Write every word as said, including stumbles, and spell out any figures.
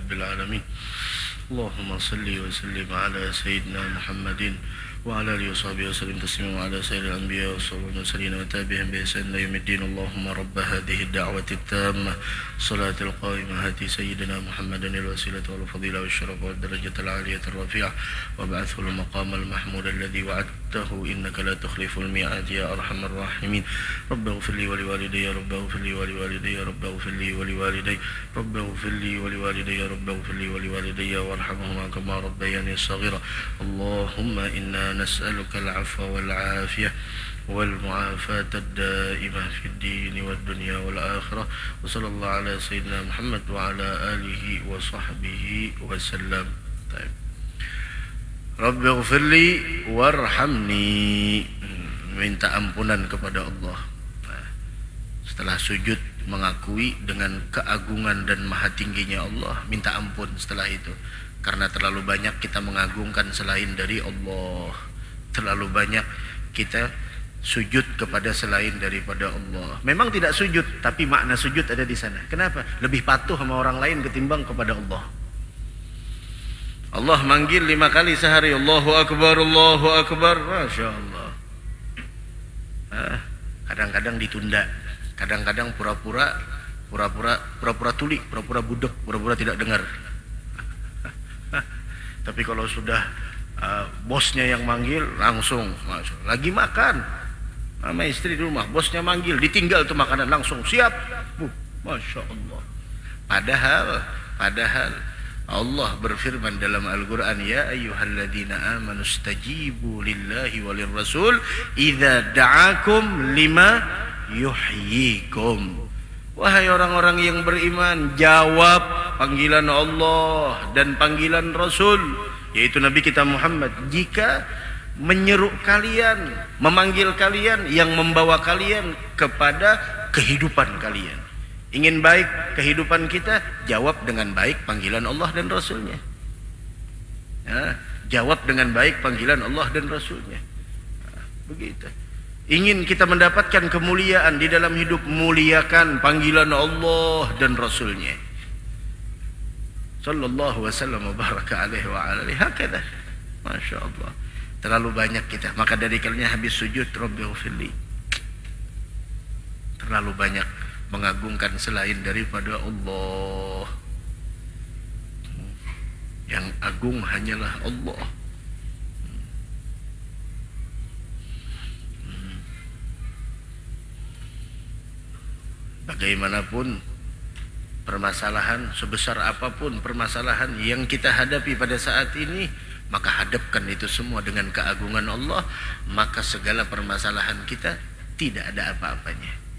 rabbil alamin. Allahumma salli wa sallim ala sayyidina Muhammadin wa ala alihi wa sahbihi wa sallim taslima ala sayyidil anbiya wa sallallahu mursalin wa tabi'in bi ihsan ila yaumiddin. Allahumma rabb hadhihi ad-da'wati at-tammah salatil qa'imah hati sayyidina Muhammadan al-wasilata wal fadilah wal syaraf wal darajat al-'aliyah ar-rafi'ah wa ba'athu al-maqam al-mahmud alladhi wa'adtahu innaka la tukhliful mi'ad ya arhamar rahimin. Rabbighfir li wa liwalidayya rabbighfir li wa liwalidayya rabbighfir li wa liwalidayya rabbighfir li wa liwalidayya rabbighfir li wa liwalidayya warhamhuma kama rabbayani shaghira. Allahumma inna نسألك العفو والعافية والمعافاة الدائمة في الدين والدنيا والآخرة وصلى الله على سيدنا محمد وعلى آله وصحبه وسلم. طيب. Rabbi ighfirli warhamni, minta ampunan kepada Allah. Nah, setelah sujud mengakui dengan keagungan dan maha tingginya Allah, minta ampun setelah itu. Karena terlalu banyak kita mengagungkan selain dari Allah, terlalu banyak kita sujud kepada selain daripada Allah. Memang tidak sujud, tapi makna sujud ada di sana. Kenapa? Lebih patuh sama orang lain ketimbang kepada Allah. Allah manggil lima kali sehari, Allahu Akbar, Allahu Akbar, Masya Allah. Kadang-kadang ditunda, kadang-kadang pura-pura, pura-pura, pura-pura tuli, pura-pura budek, pura-pura tidak dengar. Tapi kalau sudah uh, bosnya yang manggil, langsung masuk. Lagi makan sama istri di rumah, bosnya manggil, ditinggal tuh makanan, langsung siap. uh, Masya Allah. Padahal Padahal Allah berfirman dalam Al-Quran, ya ayyuhalladzina amanu stajibu lillahi walir rasul idza da'akum lima yuhyikum. Wahai orang-orang yang beriman, jawab panggilan Allah dan panggilan Rasul, yaitu Nabi kita Muhammad, jika menyeru kalian, memanggil kalian yang membawa kalian kepada kehidupan kalian. Ingin baik kehidupan kita, jawab dengan baik panggilan Allah dan Rasulnya. Ya, jawab dengan baik panggilan Allah dan Rasulnya. Nah, begitu. Ingin kita mendapatkan kemuliaan di dalam hidup, muliakan panggilan Allah dan Rasulnya. Sallallahu wasallam wa baraka alaihi wa alihi hakadha. Masya Allah. Terlalu banyak kita, maka dari karenanya habis sujud Rabbighfirli, terlalu banyak mengagungkan selain daripada Allah. Yang agung hanyalah Allah. Bagaimanapun permasalahan, sebesar apapun permasalahan yang kita hadapi pada saat ini, maka hadapkan itu semua dengan keagungan Allah, maka segala permasalahan kita tidak ada apa-apanya.